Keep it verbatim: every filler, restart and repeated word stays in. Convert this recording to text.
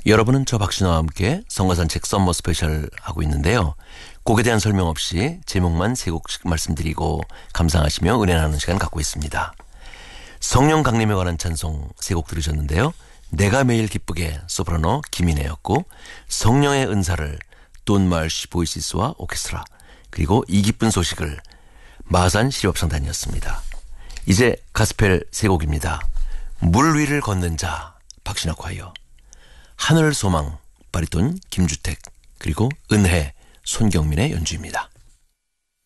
여러분은 저 박신호와 함께 성가산책 썸머 스페셜 하고 있는데요. 곡에 대한 설명 없이 제목만 세 곡씩 말씀드리고 감상하시며 은혜 나누는 시간 갖고 있습니다. 성령 강림에 관한 찬송 세 곡 들으셨는데요. 내가 매일 기쁘게 소프라노 김인혜였고, 성령의 은사를 돈마르시 보이시스와 오케스트라, 그리고 이 기쁜 소식을 마산 실업성단이었습니다. 이제 가스펠 세 곡입니다. 물 위를 걷는 자 박신화 콰이어, 하늘 소망 바리톤 김주택, 그리고 은혜 손경민의 연주입니다.